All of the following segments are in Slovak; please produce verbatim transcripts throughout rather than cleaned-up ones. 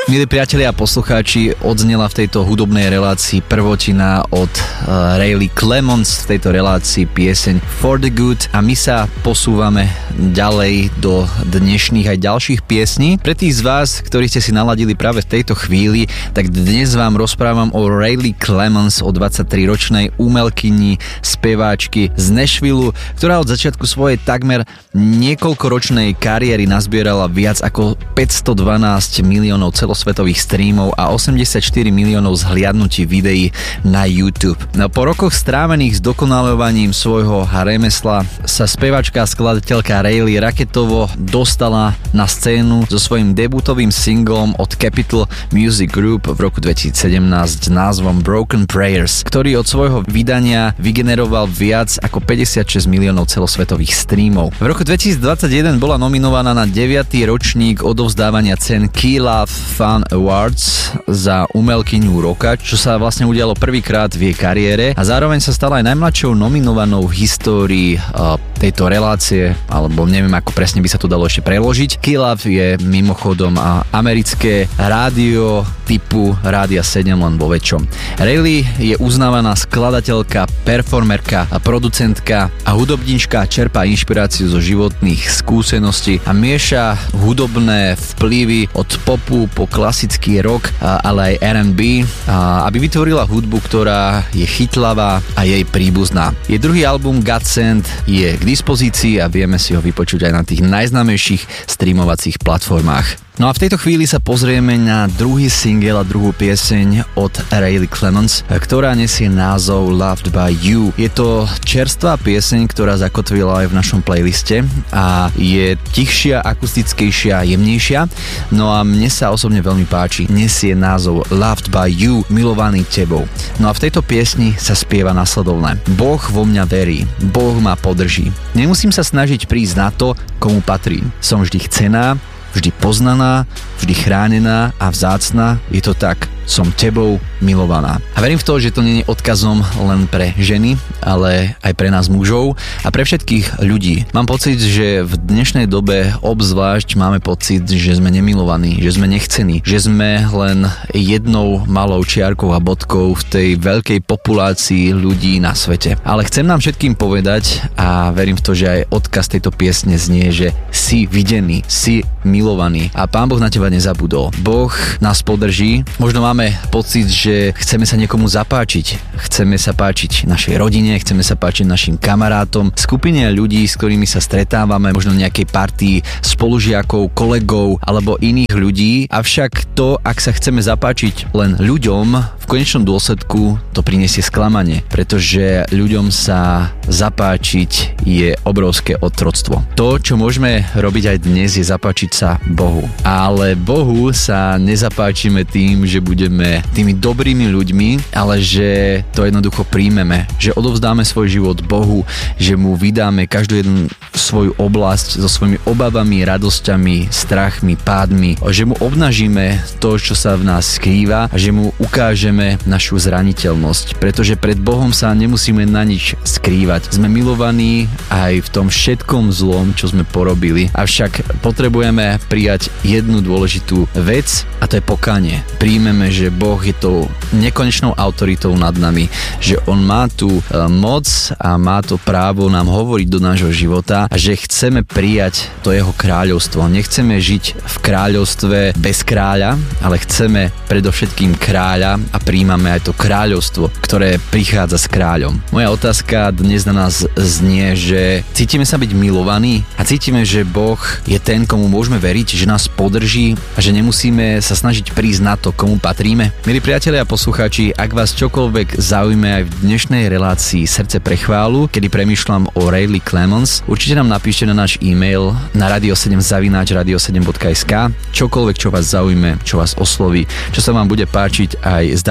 Milí priatelia a poslucháči, odznela v tejto hudobnej relácii prvotina od uh, Riley Clemons, v tejto relácii pieseň For the Good, a my sa posúvame ďalej do dnešných aj ďalších piesní. Pre tých z vás, ktorí ste si naladili práve v tejto chvíli, tak dnes vám rozprávam o Riley Clemons, o dvadsaťtriročnej umelkyni, speváčky z Nashville, ktorá od začiatku svojej takmer niekoľkoročnej kariéry nazbierala viac ako päťstodvanásť miliónov celosvetových streamov a osemdesiatštyri miliónov zhliadnutí videí na YouTube. No, po rokoch strávených s dokonaľovaním svojho remesla sa speváčka a skladateľka Riley raketovo dostala na scénu so svojím debutovým singlom od Capitol Music Group v roku dvetisícsedemnásť s názvom Broken Prayers, ktorý od svojho vydania vygeneroval viac ako päťdesiatšesť miliónov celosvetových streamov. V roku dvetisícdvadsaťjeden bola nominovaná na deviaty ročník odovzdávania cen Key Love Fan Awards za umelkyňu roka, čo sa vlastne udialo prvýkrát v jej kariére, a zároveň sa stala aj najmladšou nominovanou v histórii uh, tejto relácie, alebo neviem, ako presne by sa to dalo ešte preložiť. Key Love je mimochodom uh, americké rádio typu Rádia sedem, len vo väčšom. Riley je uznávaná skladateľka, performerka, producentka a hudobníčka, čerpá inšpiráciu zo životných skúseností a mieša hudobné vplyvy od popu po klasický rock, ale aj er end bí, aby vytvorila hudbu, ktorá je chytlavá a jej príbuzná. Jej druhý album Godsend je k dispozícii a vieme si ho vypočuť aj na tých najznámejších streamovacích platformách. No a v tejto chvíli sa pozrieme na druhý single a druhú pieseň od Riley Clemons, ktorá nesie názov Loved by You. Je to čerstvá pieseň, ktorá zakotvila aj v našom playliste a je tichšia, akustickejšia, jemnejšia. No a mne sa osobne veľmi páči. Nesie názov Loved by You, milovaný tebou. No a v tejto piesni sa spieva nasledovné. Boh vo mňa verí, Boh ma podrží. Nemusím sa snažiť prísť na to, komu patrím. Som vždy chcená, vždy poznaná, vždy chránená a vzácna. Je to tak, som tebou milovaná. A verím v to, že to nie je odkazom len pre ženy, ale aj pre nás mužov a pre všetkých ľudí. Mám pocit, že v dnešnej dobe obzvlášť máme pocit, že sme nemilovaní, že sme nechcení, že sme len jednou malou čiarkou a bodkou v tej veľkej populácii ľudí na svete. Ale chcem nám všetkým povedať a verím v to, že aj odkaz tejto piesne znie, že si videný, si milovaný a Pán Boh na teba nezabudol. Boh nás podrží. Možno máme pocit, že chceme sa niekomu zapáčiť. Chceme sa páčiť našej rodine, chceme sa páčiť našim kamarátom, skupine ľudí, s ktorými sa stretávame, možno nejakej partii spolužiakov, kolegov alebo iných ľudí. Avšak to, ak sa chceme zapáčiť len ľuďom, v konečnom dôsledku to prinesie sklamanie, pretože ľuďom sa zapáčiť je obrovské otroctvo. To, čo môžeme robiť aj dnes, je zapáčiť sa Bohu. Ale Bohu sa nezapáčime tým, že budeme tými dobrými ľuďmi, ale že to jednoducho príjmeme, že odovzdáme svoj život Bohu, že mu vydáme každú jednu svoju oblasť so svojimi obavami, radosťami, strachmi, pádmi, že mu obnažíme to, čo sa v nás skrýva a že mu ukážeme našu zraniteľnosť, pretože pred Bohom sa nemusíme na nič skrývať. Sme milovaní aj v tom všetkom zlom, čo sme porobili, avšak potrebujeme prijať jednu dôležitú vec a to je pokánie. Príjmeme, že Boh je tou nekonečnou autoritou nad nami, že On má tú moc a má to právo nám hovoriť do nášho života a že chceme prijať to Jeho kráľovstvo. Nechceme žiť v kráľovstve bez kráľa, ale chceme predovšetkým kráľa a príjmame aj to kráľovstvo, ktoré prichádza s kráľom. Moja otázka dnes na nás znie, že cítime sa byť milovaní a cítime, že Boh je ten, komu môžeme veriť, že nás podrží a že nemusíme sa snažiť prísť na to, komu patríme. Milí priatelia a poslucháči, ak vás čokoľvek zaujme aj v dnešnej relácii Srdce pre chválu, kedy premýšľam o Riley Clemons, určite nám napíšte na náš e-mail na radio sedem zavináč radio sedem bodka es ká čokoľvek, čo vás zaujme, čo vás osloví, čo sa vám bude páčiť aj s daným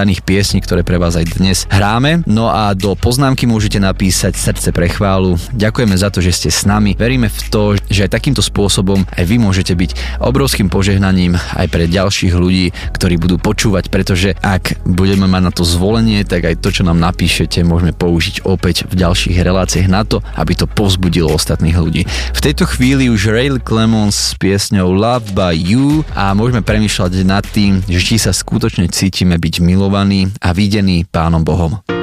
daných piesní, ktoré pre vás aj dnes hráme. No a do poznámky môžete napísať Srdce pre chválu. Ďakujeme za to, že ste s nami. Veríme v to, že aj takýmto spôsobom aj vy môžete byť obrovským požehnaním aj pre ďalších ľudí, ktorí budú počúvať, pretože ak budeme mať na to zvolenie, tak aj to, čo nám napíšete, môžeme použiť opäť v ďalších reláciách na to, aby to povzbudilo ostatných ľudí. V tejto chvíli už Ray Clemons s piesňou Love by You a môžeme premýšľať nad tým, že či sa skutočne cítime byť milovaní a videní Pánom Bohom.